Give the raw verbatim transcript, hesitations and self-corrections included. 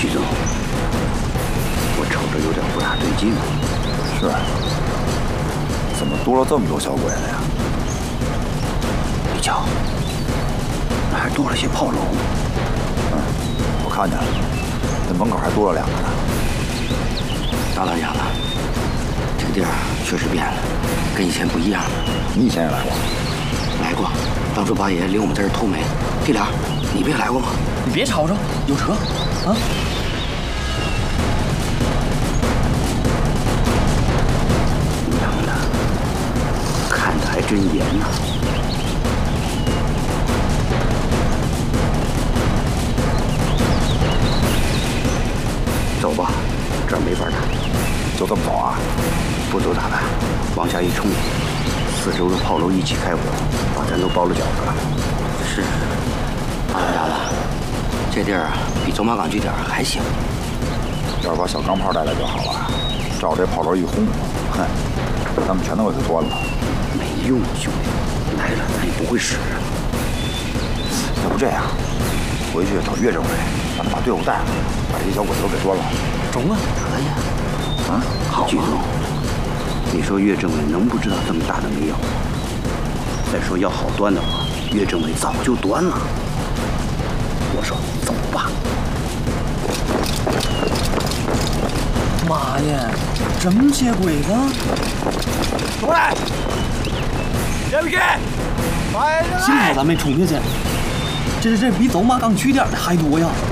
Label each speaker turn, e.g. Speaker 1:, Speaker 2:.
Speaker 1: 徐总，我瞅着有点不大对劲。
Speaker 2: 是，怎么多了这么多小鬼子呀？
Speaker 1: 你瞧，还多了些炮楼。
Speaker 2: 嗯，我看见了，这门口还多了两个呢。
Speaker 1: 大老爷子，这个地儿确实变了，跟以前不一样了。
Speaker 2: 你以前也来过？
Speaker 1: 来过，当初八爷领我们在这儿偷煤。地良，你不也来过吗？
Speaker 3: 你别吵吵，有车啊！
Speaker 1: 娘的，看得还真严呐！走吧，这儿没法打。
Speaker 2: 就这么走啊？
Speaker 1: 不走咋办？往下一冲，四周的炮楼一起开火，把咱都包了饺子了。是，大老家子，这地儿啊，比走马岗据点还行。
Speaker 2: 要是把小钢炮带来就好了，照这炮楼一轰，哼，咱们全都给它端了。
Speaker 1: 没用，兄弟，来了咱也不会使。
Speaker 2: 要不这样，回去找岳政委，让他把队伍带来，把这些小鬼子都给端了。
Speaker 3: 中啊！
Speaker 1: 可以啊。啊，好。徐总，你说岳政委能不知道这么大的煤药？再说要好端的话，岳政委早就端了。我说走吧。
Speaker 3: 妈呀，这么些鬼子！
Speaker 4: 出来！别别！快点！
Speaker 3: 幸好咱没冲下去，这这比走马岗据点的还多呀！